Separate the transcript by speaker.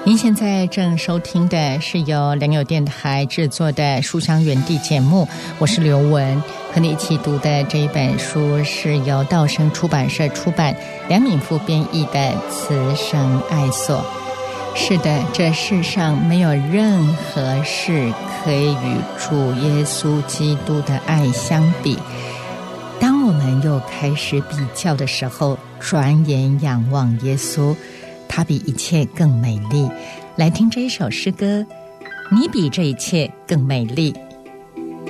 Speaker 1: 您现在正收听的是由良友电台制作的书香园地节目，我是刘雯，和你一起读的这一本书是由道生出版社出版，梁敏夫编译的《慈生爱所》。是的，这世上没有任何事可以与主耶稣基督的爱相比。当我们又开始比较的时候，转眼仰望耶稣，他比一切更美丽。来听这一首诗歌，你比这一切更美丽。